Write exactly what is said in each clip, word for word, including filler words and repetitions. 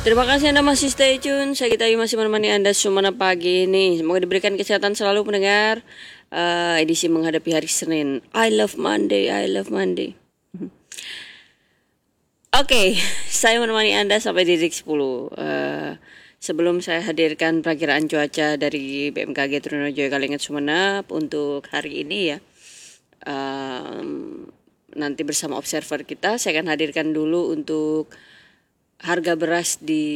Terima kasih Anda masih stay tune. Saya Gita Ayu masih menemani Anda semana pagi ini. Semoga diberikan kesehatan selalu pendengar. Uh, edisi menghadapi hari Senin. I love Monday, I love Monday. Oke, okay, saya menemani Anda sampai di detik sepuluh. Uh, sebelum saya hadirkan perakiraan cuaca dari B M K G Trunojoyo Kalingat Sumenep untuk hari ini ya. Um, nanti bersama observer kita, saya akan hadirkan dulu untuk harga beras di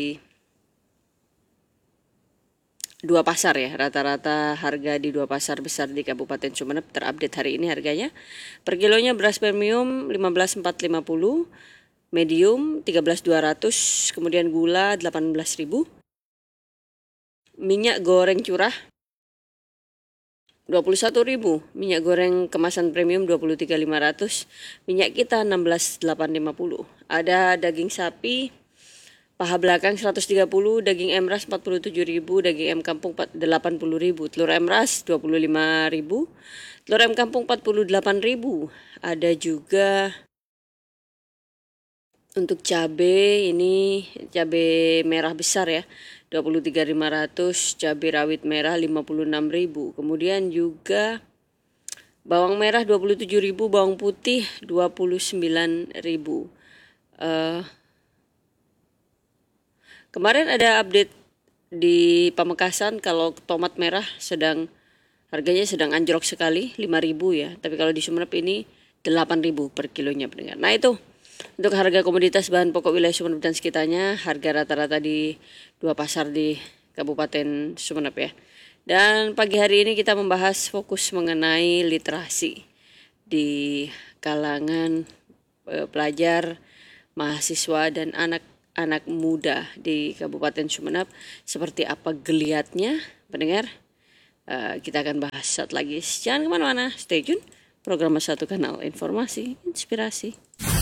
dua pasar ya, rata-rata harga di dua pasar besar di Kabupaten Sumenep terupdate hari ini harganya. Per kilonya beras premium lima belas empat ratus lima puluh, medium tiga belas dua ratus, kemudian gula delapan belas ribu. Minyak goreng curah dua puluh satu ribu, minyak goreng kemasan premium dua puluh tiga ribu lima ratus, minyak kita enam belas ribu delapan ratus lima puluh. Ada daging sapi paha belakang seratus tiga puluh, daging emras empat puluh tujuh ribu, daging M kampung delapan puluh ribu, telur emras dua puluh lima ribu, telur M kampung empat puluh delapan ribu. Ada juga untuk cabai, ini cabai merah besar ya, dua puluh tiga ribu lima ratus, cabai rawit merah lima puluh enam ribu. Kemudian juga bawang merah dua puluh tujuh ribu, bawang putih dua puluh sembilan ribu. Uh, kemarin ada update di Pamekasan kalau tomat merah sedang harganya sedang anjlok sekali, lima ribu ya. Tapi kalau di Sumenep ini delapan ribu per kilonya pendengar. Nah itu untuk harga komoditas bahan pokok wilayah Sumenep dan sekitarnya, harga rata-rata di dua pasar di Kabupaten Sumenep ya. Dan pagi hari ini kita membahas fokus mengenai literasi di kalangan eh, pelajar, mahasiswa dan anak-anak muda di Kabupaten Sumenep. Seperti apa geliatnya pendengar? Uh, kita akan bahas saat lagi. Jangan kemana-mana, stay tune. Program Satu Kanal Informasi Inspirasi.